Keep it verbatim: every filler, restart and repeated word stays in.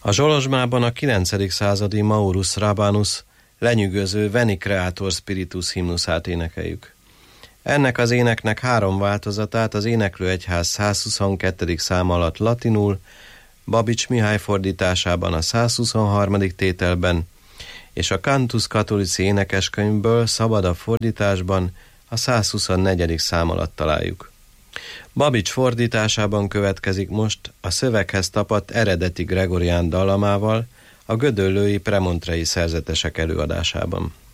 A Zsolozsmában a kilencedik századi Maurus Rabanus lenyűgöző Veni Creator Spiritus himnuszát énekeljük. Ennek az éneknek három változatát az Éneklőegyház százhuszonkettedik szám alatt latinul, Babics Mihály fordításában a százhuszonharmadik tételben, és a Cantus Catholici énekeskönyvből szabadabb fordításban a százhuszonnegyedik szám alatt találjuk. Babics fordításában következik most a szöveghez tapadt eredeti gregorián dallamával, a gödöllői premontrei szerzetesek előadásában.